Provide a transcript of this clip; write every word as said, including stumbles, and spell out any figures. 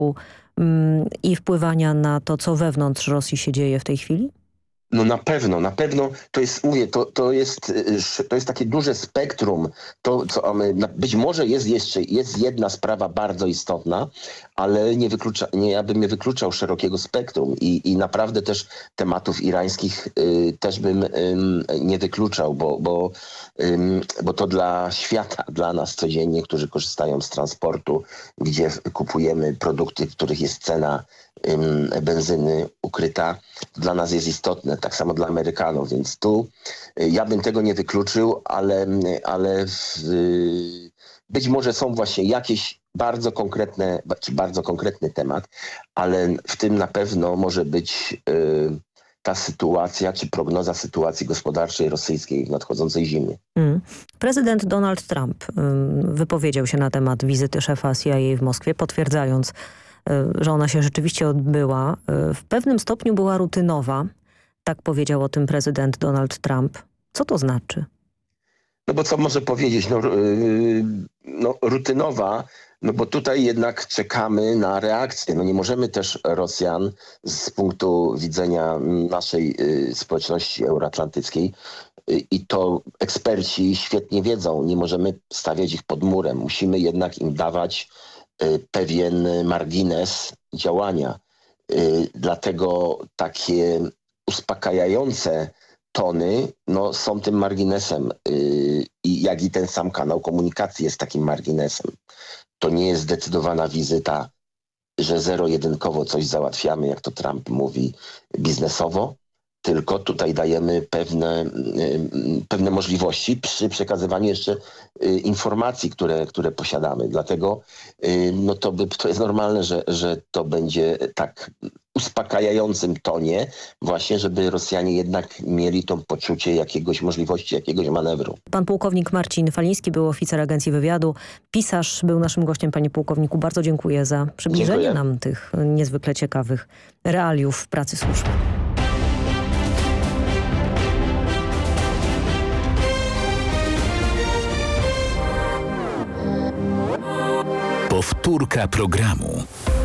wpływu mm, i wpływania na to, co wewnątrz Rosji się dzieje w tej chwili? No na pewno, na pewno to jest, mówię, to, to, jest, to jest takie duże spektrum. To, co my, być może jest jeszcze jest jedna sprawa bardzo istotna, ale nie wyklucza, nie, ja bym nie wykluczał szerokiego spektrum i, i naprawdę też tematów irańskich y, też bym y, nie wykluczał, bo, bo, y, bo to dla świata, dla nas codziennie, którzy korzystają z transportu, gdzie kupujemy produkty, w których jest cena y, benzyny ukryta, dla nas jest istotne. Tak samo dla Amerykanów, więc tu ja bym tego nie wykluczył, ale, ale w, być może są właśnie jakieś bardzo konkretne, czy bardzo konkretny temat, ale w tym na pewno może być y, ta sytuacja, czy prognoza sytuacji gospodarczej rosyjskiej w nadchodzącej zimie. Mm. Prezydent Donald Trump y, wypowiedział się na temat wizyty szefa C I A w Moskwie, potwierdzając, y, że ona się rzeczywiście odbyła. Y, w pewnym stopniu była rutynowa. Tak powiedział o tym prezydent Donald Trump. Co to znaczy? No bo co może powiedzieć? No, yy, no rutynowa, no bo tutaj jednak czekamy na reakcję. No nie możemy też Rosjan z punktu widzenia naszej yy, społeczności euroatlantyckiej yy, i to eksperci świetnie wiedzą, nie możemy stawiać ich pod murem. Musimy jednak im dawać yy, pewien margines działania. Yy, dlatego takie uspokajające tony no, są tym marginesem yy, i jak i ten sam kanał komunikacji jest takim marginesem. To nie jest zdecydowana wizyta, że zero-jedynkowo coś załatwiamy, jak to Trump mówi, biznesowo, tylko tutaj dajemy pewne, yy, pewne możliwości przy przekazywaniu jeszcze yy, informacji, które, które posiadamy. Dlatego yy, no to, by, to jest normalne, że, że to będzie tak uspokajającym tonie właśnie, żeby Rosjanie jednak mieli to poczucie jakiegoś możliwości, jakiegoś manewru. Pan pułkownik Marcin Faliński był oficer Agencji Wywiadu. Pisarz był naszym gościem. Panie pułkowniku, bardzo dziękuję za przybliżenie dziękuję. nam tych niezwykle ciekawych realiów pracy służb. Powtórka programu.